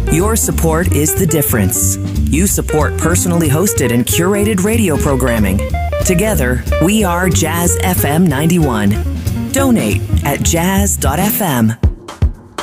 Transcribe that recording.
Your support is the difference. You support personally hosted and curated radio programming. Together, we are Jazz FM 91. Donate at jazz.fm.